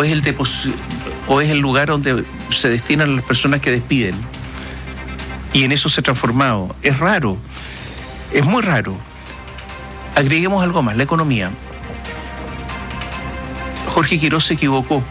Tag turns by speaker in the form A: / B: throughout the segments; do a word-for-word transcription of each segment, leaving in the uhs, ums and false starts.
A: o es el depos- o es el lugar donde se destinan a las personas que despiden. Y en eso se ha transformado. Es raro, es muy raro. Agreguemos algo más, la economía. Jorge Quiroz se equivocó,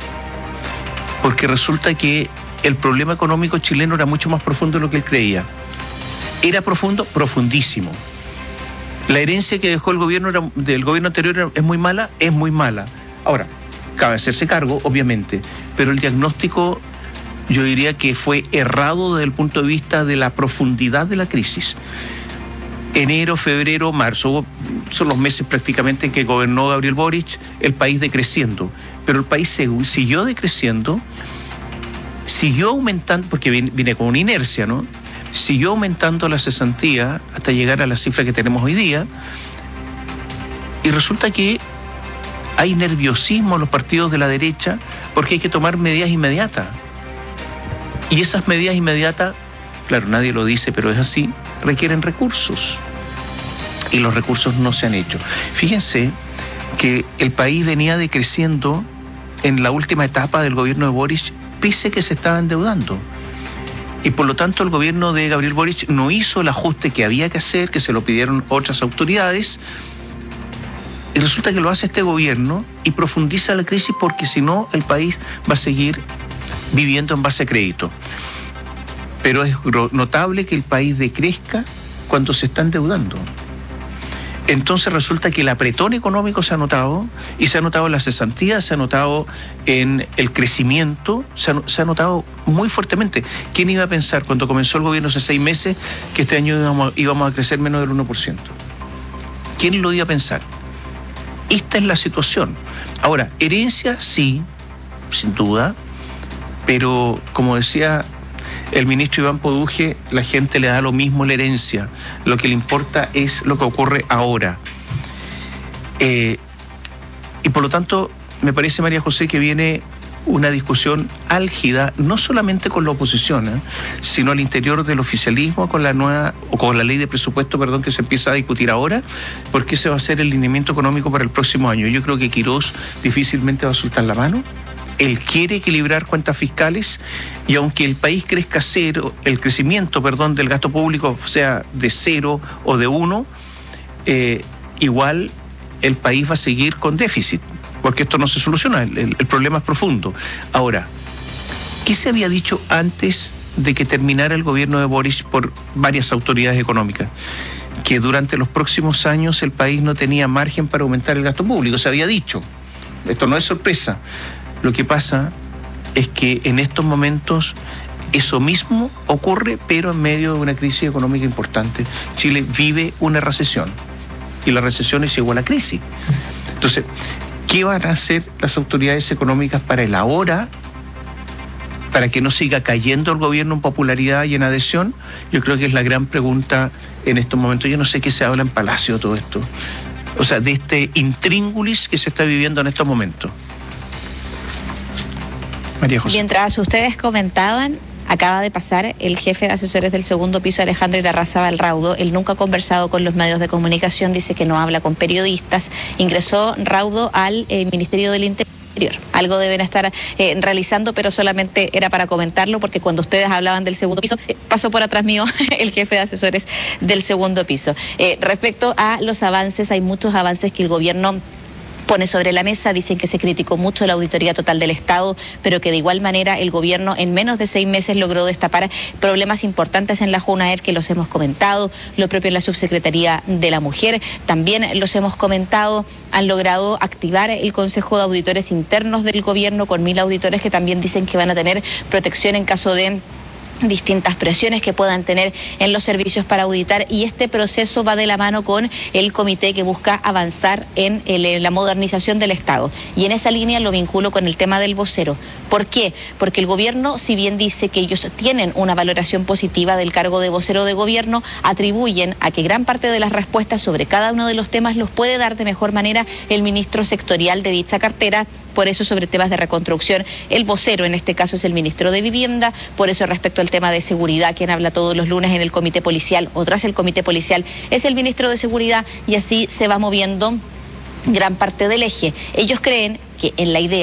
A: porque resulta que el problema económico chileno era mucho más profundo de lo que él creía. Era profundo, profundísimo. La herencia que dejó el gobierno era, del gobierno anterior es muy mala, es muy mala. Ahora, cabe hacerse cargo, obviamente, pero el diagnóstico yo diría que fue errado desde el punto de vista de la profundidad de la crisis. Enero, febrero, marzo, son los meses prácticamente en que gobernó Gabriel Boric, el país decreciendo. Pero el país siguió decreciendo, siguió aumentando, porque viene con una inercia, ¿no? Siguió aumentando la cesantía hasta llegar a la cifra que tenemos hoy día. Y resulta que hay nerviosismo en los partidos de la derecha porque hay que tomar medidas inmediatas. Y esas medidas inmediatas, claro, nadie lo dice, pero es así, requieren recursos. Y los recursos no se han hecho. Fíjense que el país venía decreciendo en la última etapa del gobierno de Boric, pese a que se estaba endeudando. Y por lo tanto el gobierno de Gabriel Boric no hizo el ajuste que había que hacer, que se lo pidieron otras autoridades. Y resulta que lo hace este gobierno y profundiza la crisis, porque si no el país va a seguir viviendo en base a crédito. Pero es notable que el país decrezca cuando se está endeudando. Entonces resulta que el apretón económico se ha notado, y se ha notado en la cesantía, se ha notado en el crecimiento, se ha, se ha notado muy fuertemente. ¿Quién iba a pensar cuando comenzó el gobierno hace seis meses que este año íbamos, íbamos a crecer menos del uno por ciento? ¿Quién lo iba a pensar? Esta es la situación. Ahora, herencia sí, sin duda, pero como decía el ministro Iván Poduje, la gente le da lo mismo la herencia. Lo que le importa es lo que ocurre ahora. Eh, y por lo tanto, me parece, María José, que viene una discusión álgida, no solamente con la oposición, ¿eh? sino al interior del oficialismo, con la nueva, o con la ley de presupuesto, perdón, que se empieza a discutir ahora, porque ese va a ser el lineamiento económico para el próximo año. Yo creo que Quiroz difícilmente va a soltar la mano. Él quiere equilibrar cuentas fiscales, y aunque el país crezca cero, el crecimiento, perdón, del gasto público sea de cero o de uno, eh, igual el país va a seguir con déficit, porque esto no se soluciona, el, el, el problema es profundo. Ahora, ¿qué se había dicho antes de que terminara el gobierno de Boric por varias autoridades económicas? Que durante los próximos años el país no tenía margen para aumentar el gasto público, se había dicho. Esto no es sorpresa. Lo que pasa es que en estos momentos eso mismo ocurre, pero en medio de una crisis económica importante. Chile vive una recesión, y la recesión es igual a crisis. Entonces, ¿qué van a hacer las autoridades económicas para el ahora, para que no siga cayendo el gobierno en popularidad y en adhesión? Yo creo que es la gran pregunta en estos momentos. Yo no sé qué se habla en Palacio de todo esto. O sea, de este intríngulis que se está viviendo en estos momentos. María José.
B: Mientras ustedes comentaban, acaba de pasar el jefe de asesores del segundo piso, Alejandro Irarrázaval Raudo. Él nunca ha conversado con los medios de comunicación, dice que no habla con periodistas. Ingresó Raudo al eh, Ministerio del Interior. Algo deben estar eh, realizando, pero solamente era para comentarlo, porque cuando ustedes hablaban del segundo piso, eh, pasó por atrás mío el jefe de asesores del segundo piso. Eh, respecto a los avances, hay muchos avances que el gobierno pone sobre la mesa. Dicen que se criticó mucho la auditoría total del Estado, pero que de igual manera el gobierno en menos de seis meses logró destapar problemas importantes en la JUNAEP, que los hemos comentado, lo propio en la Subsecretaría de la Mujer, también los hemos comentado. Han logrado activar el Consejo de Auditores Internos del gobierno con mil auditores que también dicen que van a tener protección en caso de distintas presiones que puedan tener en los servicios para auditar, y este proceso va de la mano con el comité que busca avanzar en, el, en la modernización del Estado, y en esa línea lo vinculo con el tema del vocero. ¿Por qué? Porque el gobierno, si bien dice que ellos tienen una valoración positiva del cargo de vocero de gobierno, atribuyen a que gran parte de las respuestas sobre cada uno de los temas los puede dar de mejor manera el ministro sectorial de dicha cartera. Por eso, sobre temas de reconstrucción, el vocero en este caso es el ministro de Vivienda. Por eso, respecto al tema de seguridad, quien habla todos los lunes en el comité policial o tras el comité policial es el ministro de Seguridad, y así se va moviendo gran parte del eje. Ellos creen que en la idea